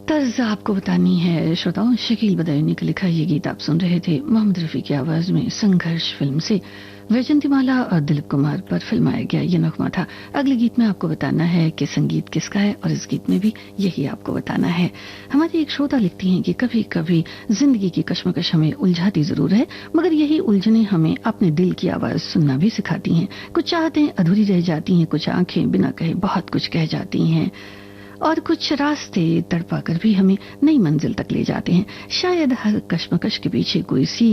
तर्ज आपको बतानी है श्रोताओं। शकील बदायूनी का लिखा ये गीत आप सुन रहे थे मोहम्मद रफी की आवाज में संघर्ष फिल्म से। वैजंतीमाला और दिलीप कुमार पर फिल्माया गया ये नगमा था। अगले गीत में आपको बताना है कि संगीत किसका है और इस गीत में भी यही आपको बताना है। हमारी एक श्रोता लिखती हैं कि कभी कभी जिंदगी की कश्मकश हमें उलझाती जरूर है, मगर यही उलझने हमें अपने दिल की आवाज सुनना भी सिखाती हैं। कुछ चाहतें अधूरी रह जाती हैं, कुछ आंखें बिना कहे बहुत कुछ कह जाती हैं और कुछ रास्ते तड़पा कर भी हमें नई मंजिल तक ले जाते हैं। शायद हर कश्मकश के पीछे कोई सी